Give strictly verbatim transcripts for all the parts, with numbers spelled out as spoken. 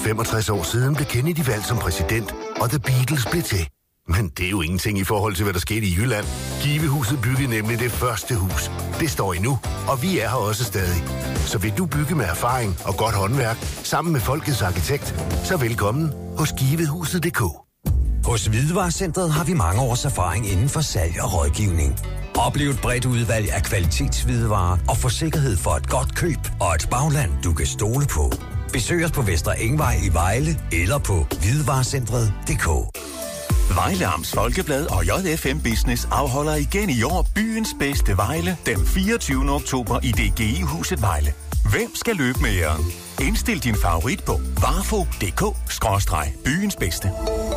femogtres år siden blev Kennedy valgt som præsident, og The Beatles blev til. Men det er jo ingenting i forhold til, hvad der skete i Jylland. Givehuset byggede nemlig det første hus. Det står endnu, og vi er her også stadig. Så vil du bygge med erfaring og godt håndværk, sammen med Folkets Arkitekt, så velkommen hos Givehuset punktum d k. Hos Hvidevarecentret har vi mange års erfaring inden for salg og rådgivning. Oplev et bredt udvalg af kvalitetshvidevarer og få sikkerhed for et godt køb og et bagland, du kan stole på. Besøg os på Vestre Engvej i Vejle eller på hvidevarecentret punktum d k. Vejle Amts Folkeblad og J F M Business afholder igen i år byens bedste Vejle den fireogtyvende oktober i D G I-huset Vejle. Hvem skal løbe med jer? Indstil din favorit på varfo punktum d k skråstreg byens bedste.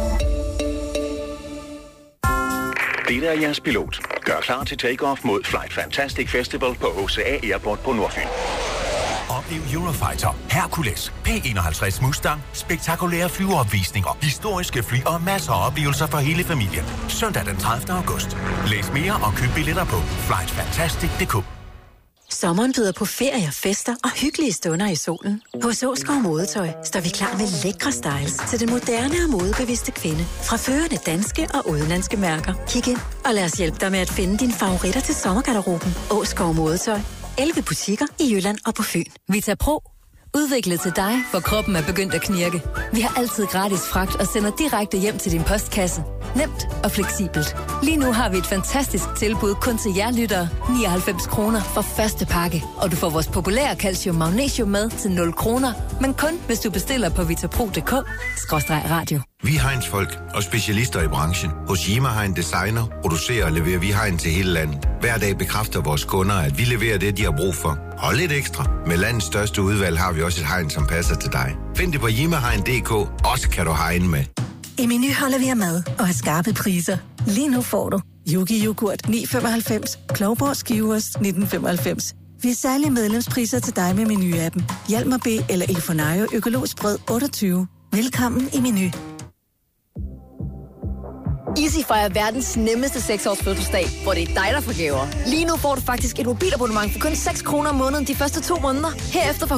Det er jeres pilot. Gør klar til take-off mod Flight Fantastic Festival på H C A Airport på Nordfyn. Oplev Eurofighter, Hercules, P enoghalvtreds Mustang, spektakulære flyveopvisninger, historiske fly og masser af oplevelser for hele familien. Søndag den tredivte august. Læs mere og køb billetter på flight fantastic punktum d k. Sommeren byder på ferier, fester og hyggelige stunder i solen. Hos Åskov Modetøj står vi klar med lækre styles til den moderne og modebevidste kvinde. Fra førende danske og udenlandske mærker. Kig ind og lad os hjælpe dig med at finde dine favoritter til sommergarderoben. Åskov Modetøj. elleve butikker i Jylland og på Fyn. Vita Pro. Udviklet til dig, for kroppen er begyndt at knirke. Vi har altid gratis fragt og sender direkte hjem til din postkasse. Nemt og fleksibelt. Lige nu har vi et fantastisk tilbud kun til jer lyttere. nioghalvfems kroner for første pakke. Og du får vores populære calcium magnesium med til nul kroner. Men kun hvis du bestiller på vitapro punktum d k skråstreg radio. Vi er Heinz-folk og specialister i branchen. Hos Yima Hein Designer producerer og leverer vi hegn til hele landet. Hver dag bekræfter vores kunder, at vi leverer det, de har brug for. Hold lidt ekstra. Med landets største udvalg har vi også et hegn, som passer til dig. Find det på yima hein punktum d k. Også kan du hegne med. I Meny holder vi af mad og har skarpe priser. Lige nu får du Yogi Yoghurt ni femoghalvfems, Klovborg Skivers nitten femoghalvfems. Vi har særlige medlemspriser til dig med Meny-appen. Hjalmar B eller Elfonayo økologisk brød otteogtyve. Velkommen i Meny. Easy fejrer verdens nemmeste seks års fødselsdag, hvor det er dig, der får gaver. Lige nu får du faktisk et mobilabonnement for kun seks kroner om måneden de første to måneder. Herefter får